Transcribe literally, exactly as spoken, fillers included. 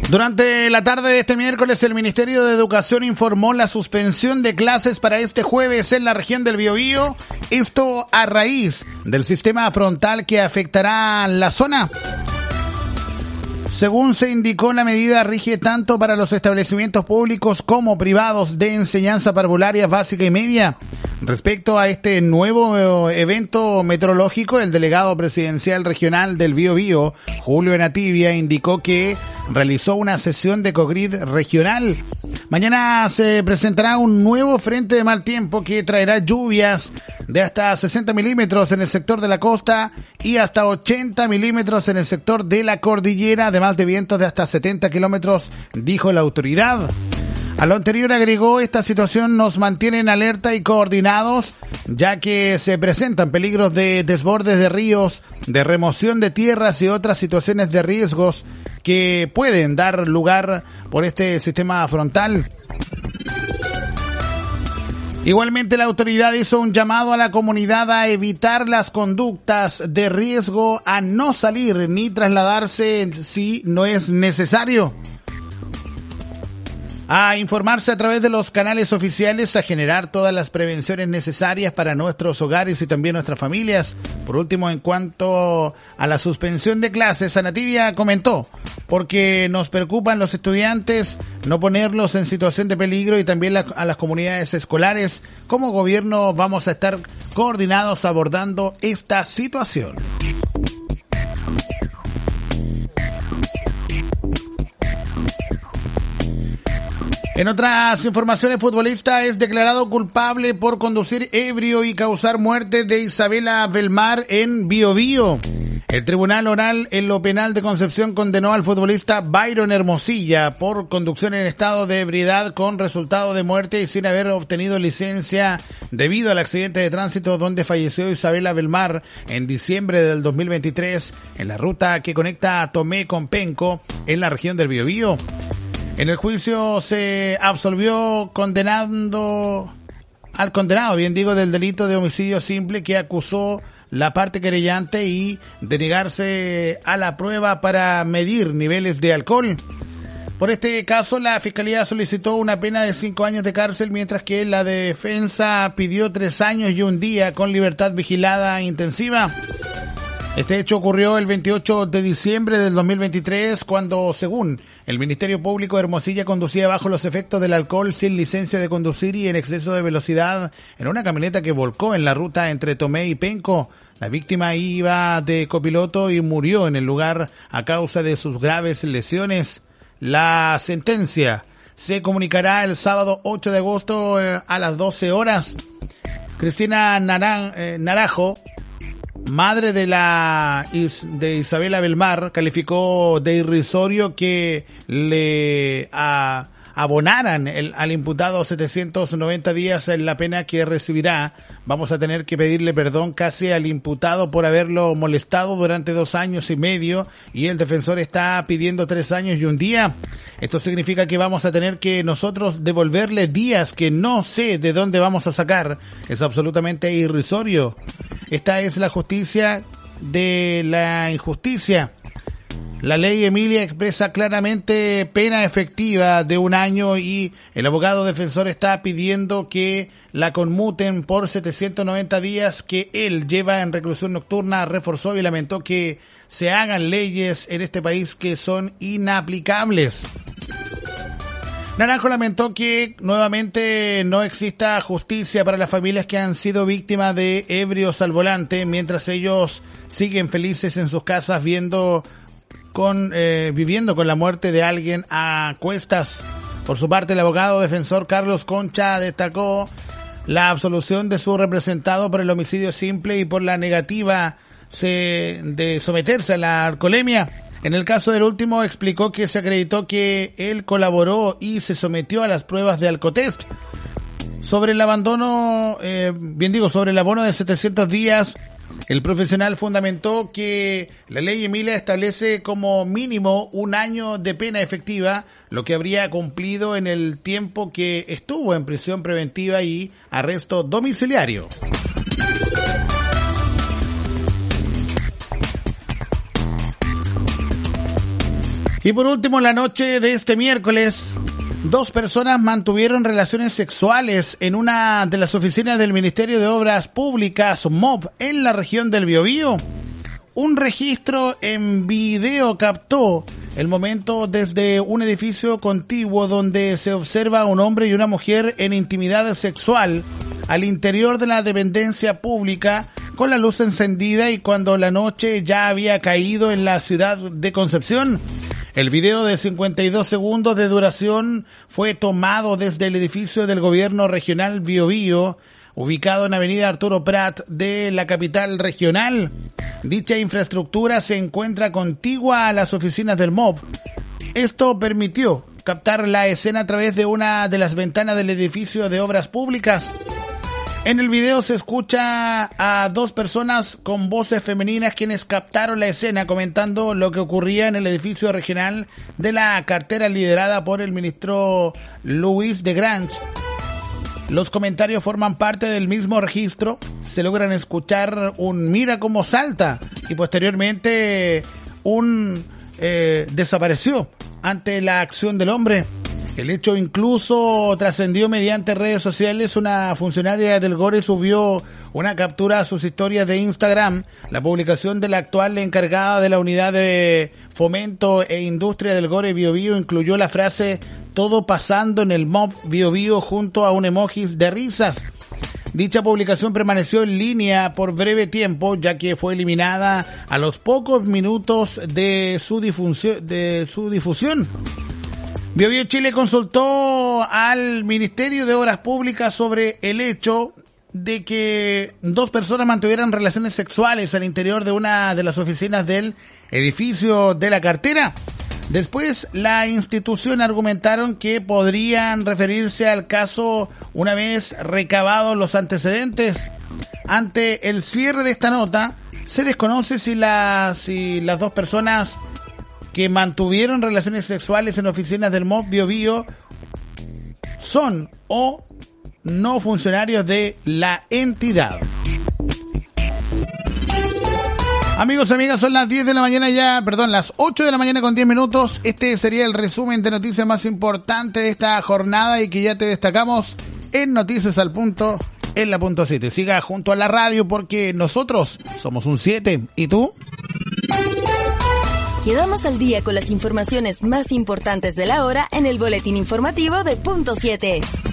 Durante la tarde de este miércoles, el Ministerio de Educación informó la suspensión de clases para este jueves en la región del Biobío. Esto a raíz del sistema frontal que afectará la zona. Según se indicó, la medida rige tanto para los establecimientos públicos como privados de enseñanza parvularia básica y media. Respecto a este nuevo evento meteorológico, el delegado presidencial regional del Biobío, Julio Enativia, indicó que realizó una sesión de COGRID regional. Mañana se presentará un nuevo frente de mal tiempo que traerá lluvias de hasta sesenta milímetros en el sector de la costa y hasta ochenta milímetros en el sector de la cordillera, además de vientos de hasta setenta kilómetros, dijo la autoridad. A lo anterior agregó, esta situación nos mantiene en alerta y coordinados, ya que se presentan peligros de desbordes de ríos, de remoción de tierras y otras situaciones de riesgos que pueden dar lugar por este sistema frontal. Igualmente, la autoridad hizo un llamado a la comunidad a evitar las conductas de riesgo, a no salir ni trasladarse si no es necesario, a informarse a través de los canales oficiales, a generar todas las prevenciones necesarias para nuestros hogares y también nuestras familias. Por último, en cuanto a la suspensión de clases, Enativia comentó, porque nos preocupan los estudiantes, no ponerlos en situación de peligro y también la, a las comunidades escolares. Como gobierno vamos a estar coordinados abordando esta situación. En otras informaciones, futbolista es declarado culpable por conducir ebrio y causar muerte de Isabela Belmar en Biobío. El Tribunal Oral en lo Penal de Concepción condenó al futbolista Byron Hermosilla por conducción en estado de ebriedad con resultado de muerte y sin haber obtenido licencia debido al accidente de tránsito donde falleció Isabela Belmar en diciembre del dos mil veintitrés en la ruta que conecta a Tomé con Penco en la región del Biobío. En el juicio se absolvió condenando al condenado, bien digo, del delito de homicidio simple que acusó la parte querellante y de negarse a la prueba para medir niveles de alcohol. Por este caso, la Fiscalía solicitó una pena de cinco años de cárcel, mientras que la defensa pidió tres años y un día con libertad vigilada intensiva. Este hecho ocurrió el veintiocho de diciembre del dos mil veintitrés, cuando, según el Ministerio Público, Hermosilla conducía bajo los efectos del alcohol, sin licencia de conducir y en exceso de velocidad en una camioneta que volcó en la ruta entre Tomé y Penco. La víctima iba de copiloto y murió en el lugar a causa de sus graves lesiones. La sentencia se comunicará el sábado ocho de agosto eh, a las doce horas. Cristina Naran, eh, Narajo, madre de la de Isabela Belmar, calificó de irrisorio que le a, abonaran el, al imputado setecientos noventa días en la pena que recibirá. Vamos a tener que pedirle perdón casi al imputado por haberlo molestado durante dos años y medio y el defensor está pidiendo tres años y un día. Esto significa que vamos a tener que nosotros devolverle días que no sé de dónde vamos a sacar. Es absolutamente irrisorio. Esta es la justicia de la injusticia. La ley Emilia expresa claramente pena efectiva de un año y el abogado defensor está pidiendo que la conmuten por setecientos noventa días que él lleva en reclusión nocturna. Reforzó y lamentó que se hagan leyes en este país que son inaplicables. Naranjo lamentó que nuevamente no exista justicia para las familias que han sido víctimas de ebrios al volante, mientras ellos siguen felices en sus casas viendo con eh, viviendo con la muerte de alguien a cuestas. Por su parte, el abogado defensor Carlos Concha destacó la absolución de su representado por el homicidio simple y por la negativa se, de someterse a la alcoholemia. En el caso del último, explicó que se acreditó que él colaboró y se sometió a las pruebas de alcotest. Sobre el abandono, eh, bien digo, sobre el abono de setecientos días, el profesional fundamentó que la ley Emilia establece como mínimo un año de pena efectiva, lo que habría cumplido en el tiempo que estuvo en prisión preventiva y arresto domiciliario. Y por último, la noche de este miércoles, dos personas mantuvieron relaciones sexuales en una de las oficinas del Ministerio de Obras Públicas, M O B, en la región del Biobío. Un registro en video captó el momento desde un edificio contiguo donde se observa a un hombre y una mujer en intimidad sexual al interior de la dependencia pública con la luz encendida y cuando la noche ya había caído en la ciudad de Concepción. El video de cincuenta y dos segundos de duración fue tomado desde el edificio del gobierno regional Biobío, ubicado en Avenida Arturo Prat de la capital regional. Dicha infraestructura se encuentra contigua a las oficinas del M O B. Esto permitió captar la escena a través de una de las ventanas del edificio de obras públicas. En el video se escucha a dos personas con voces femeninas quienes captaron la escena comentando lo que ocurría en el edificio regional de la cartera liderada por el ministro Luis de Grange. Los comentarios forman parte del mismo registro. Se logran escuchar un mira cómo salta y posteriormente un eh, desapareció ante la acción del hombre. El hecho incluso trascendió mediante redes sociales. Una funcionaria del Gore subió una captura a sus historias de Instagram. La publicación de la actual encargada de la unidad de fomento e industria del Gore Biobío incluyó la frase "todo pasando en el M O B Biobío" junto a un emoji de risas. Dicha publicación permaneció en línea por breve tiempo, ya que fue eliminada a los pocos minutos de su difusión. De su difusión. Biobío Chile consultó al Ministerio de Obras Públicas sobre el hecho de que dos personas mantuvieran relaciones sexuales al interior de una de las oficinas del edificio de la cartera. Después, la institución argumentaron que podrían referirse al caso una vez recabados los antecedentes. Ante el cierre de esta nota, se desconoce si, la, si las dos personas que mantuvieron relaciones sexuales en oficinas del M O B Biobío son o no funcionarios de la entidad. Amigos, amigas, son las diez de la mañana ya, perdón, las ocho de la mañana con diez minutos. Este sería el resumen de noticias más importante de esta jornada y que ya te destacamos en Noticias al Punto, en la punto siete. Siga junto a la radio porque nosotros somos un siete. ¿Y tú? Quedamos al día con las informaciones más importantes de la hora en el boletín informativo de Punto siete.